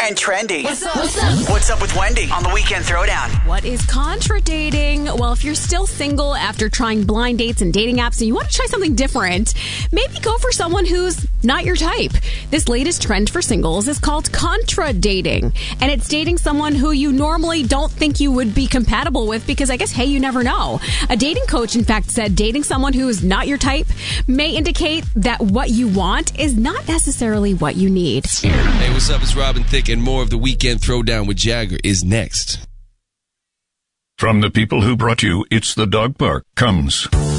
and trendy. What's up? What's up with Wendy on the Weekend Throwdown? What is contra dating? Well, if you're still single after trying blind dates and dating apps and you want to try something different, maybe go for someone who's not your type. This latest trend for singles is called contra dating, and it's dating someone who you normally don't think you would be compatible with because I guess, hey, you never know. A dating coach, in fact, said dating someone who is not your type may indicate that what you want is not necessarily what you need. Hey, what's up? It's Robin Thicke, and more of the Weekend Throwdown with Jagger is next. From the people who brought you It's the Dog Park comes